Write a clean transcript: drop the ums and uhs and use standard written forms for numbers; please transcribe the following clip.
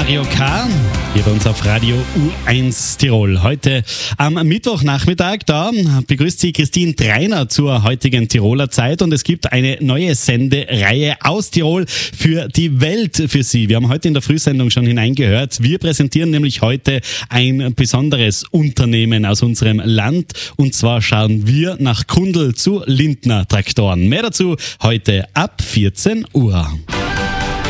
Mario K. hier bei uns auf Radio U1 Tirol. Heute am Mittwochnachmittag, da begrüßt Sie Christine Treiner zur heutigen Tiroler Zeit und es gibt eine neue Sendereihe aus Tirol für die Welt für Sie. Wir haben heute in der Frühsendung schon hineingehört. Wir präsentieren nämlich heute ein besonderes Unternehmen aus unserem Land und zwar schauen wir nach Kundl zu Lindner Traktoren. Mehr dazu heute ab 14 Uhr.